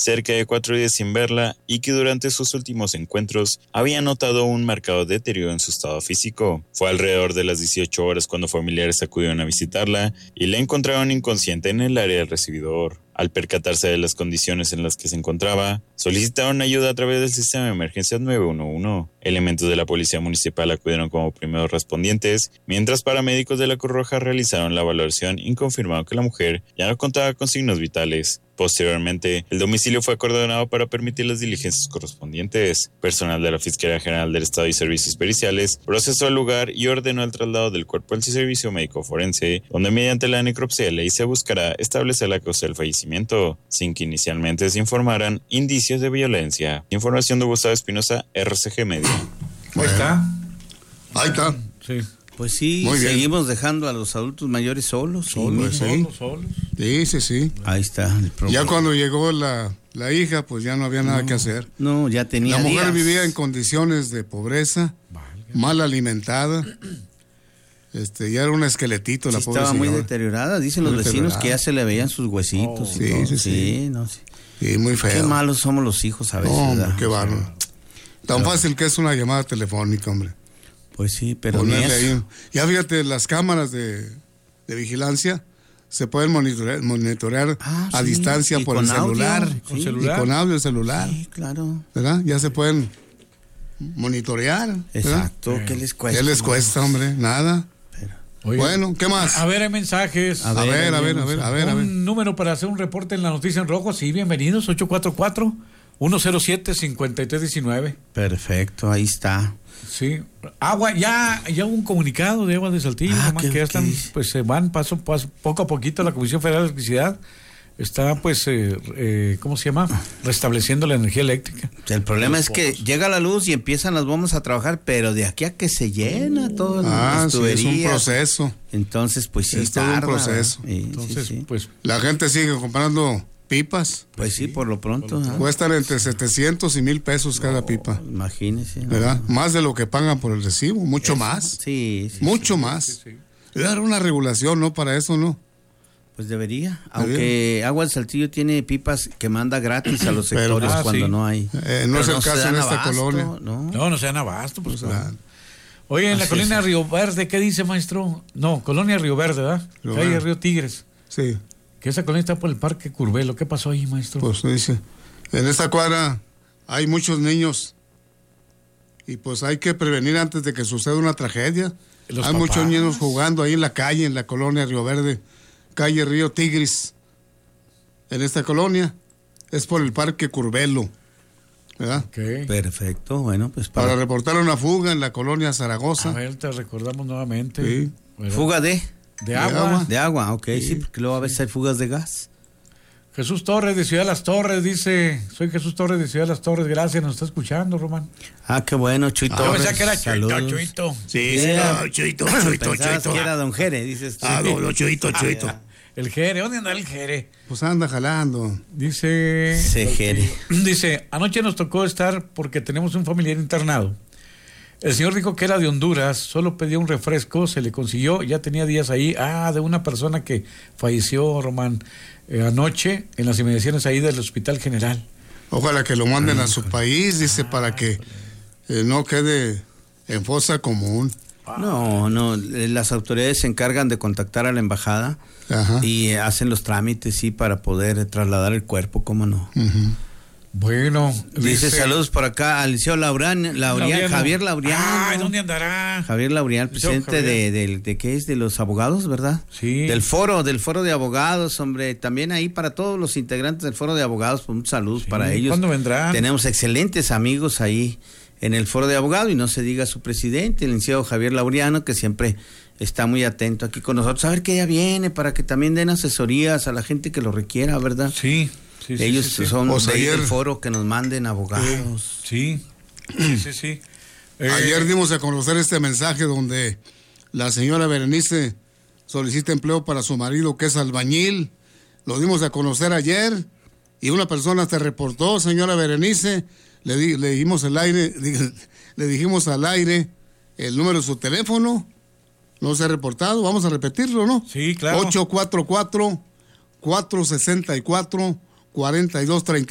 cerca de 4 días sin verla y que durante sus últimos encuentros había notado un marcado deterioro en su estado físico. Fue alrededor de las 18 horas cuando familiares acudieron a visitarla y la encontraron inconsciente en el área del recibidor. Al percatarse de las condiciones en las que se encontraba, solicitaron ayuda a través del sistema de emergencias 911. Elementos de la policía municipal acudieron como primeros respondientes, mientras paramédicos de la Cruz Roja realizaron la valoración y confirmaron que la mujer ya no contaba con signos vitales. Posteriormente, el domicilio fue acordonado para permitir las diligencias correspondientes. Personal de la Fiscalía General del Estado y Servicios Periciales procesó el lugar y ordenó el traslado del cuerpo al Servicio Médico Forense, donde mediante la necropsia de ley se buscará establecer la causa del fallecimiento, sin que inicialmente se informaran indicios de violencia. Información de Gustavo Espinosa, RCG Media. Ahí está. Sí. Pues sí, seguimos dejando a los adultos mayores solos. Solos. Sí. Ahí está el problema. Ya cuando llegó la hija, pues ya no había nada que hacer. No, ya tenía La mujer días. vivía en condiciones de pobreza, mal alimentada. Ya era un esqueletito la pobre estaba señora. muy deteriorada. Dicen los vecinos que ya se le veían sus huesitos. Sí, muy feo. Qué malos somos los hijos a veces. Hombre, qué bárbaro. Tan fácil que es una llamada telefónica, hombre. Pues sí, pero ponerle ahí. Ya fíjate, las cámaras de vigilancia se pueden monitorear a distancia por el celular. Sí. Y con audio el celular. Sí, claro. ¿Verdad? Ya se pueden monitorear. ¿verdad? Exacto. ¿Qué les cuesta? ¿Qué les cuesta, hombre? Nada. Oye, bueno, ¿qué más? A ver, hay mensajes. A ver. Un número para hacer un reporte en la noticia en rojo. Sí, bienvenidos. 844-107-5319. Perfecto, ahí está. Sí. Agua, ya hubo un comunicado de Agua de Saltillo, que ya están, pues se van poco a poquito. La Comisión Federal de Electricidad está, pues, ¿cómo se llama? Restableciendo la energía eléctrica. El problema es que llega la luz y empiezan las bombas a trabajar, pero de aquí a que se llena todo las tuberías. Sí, es un proceso. Entonces, pues sí, es todo un proceso. Entonces, pues, la gente sigue comprando pipas. Pues sí, por lo pronto. Cuestan entre 700 y 1,000 pesos cada pipa. Imagínese. ¿Verdad? Más de lo que pagan por el recibo, mucho más. Sí. Mucho más. Debe dar una regulación, ¿no? Para eso, ¿no? Pues debería. Aunque Agua del Saltillo tiene pipas que manda gratis a los sectores cuando no hay. No es el caso en esta colonia. No se dan abasto. Pues, claro. Oye, en la colonia Río Verde, ¿qué dice, maestro? No, colonia Río Verde, ¿verdad? Calle Río Tigres. Sí. Que esa colonia está por el Parque Curvelo. ¿Qué pasó ahí, maestro? Pues dice, en esta cuadra hay muchos niños y pues hay que prevenir antes de que suceda una tragedia. Hay muchos niños jugando ahí en la calle, en la colonia Río Verde, calle Río Tigres. En esta colonia es por el Parque Curvelo, ¿verdad? Okay. Perfecto, bueno, pues para reportar una fuga en la colonia Zaragoza. A ver, te recordamos nuevamente. Sí. ¿Fuga de agua? De agua, ok, sí, porque luego a veces hay fugas de gas. Jesús Torres de Ciudad de las Torres dice, soy Jesús Torres de Ciudad de las Torres, gracias, nos está escuchando, Román. Qué bueno, Chuy Torres. Yo pensaba que era Chuito. Sí, Chuito. Pensabas que era Don Jere, dices tú. No, Chuito. El Jere, ¿dónde anda el Jere? Pues anda jalando. Dice... Jere. Dice, anoche nos tocó estar porque tenemos un familiar internado. El señor dijo que era de Honduras, solo pedía un refresco, se le consiguió, ya tenía días ahí. De una persona que falleció, Román, anoche en las inmediaciones ahí del Hospital General. Ojalá que lo manden a su país, dice, para que no quede en fosa común. No, las autoridades se encargan de contactar a la embajada y hacen los trámites, sí, para poder trasladar el cuerpo, ¿cómo no? Uh-huh. Bueno, dice saludos por acá al liceo Javier Lauriano. ¿Dónde andará? Javier Lauriano, presidente de ¿qué es? De los abogados, ¿verdad? Sí. Del foro de abogados, hombre, también ahí para todos los integrantes del foro de abogados, pues, un saludo para ellos. ¿Cuándo vendrán? Tenemos excelentes amigos ahí en el foro de abogados y no se diga su presidente, el licenciado Javier Lauriano, que siempre está muy atento aquí con nosotros, a ver que ya viene para que también den asesorías a la gente que lo requiera, ¿verdad? Sí. Ellos son del foro que nos manden abogados. Sí. Ayer dimos a conocer este mensaje donde la señora Berenice solicita empleo para su marido que es albañil. Lo dimos a conocer ayer y una persona se reportó, señora Berenice, le dijimos al aire el número de su teléfono. No se ha reportado, vamos a repetirlo, ¿no? Sí, claro. 844-464-4230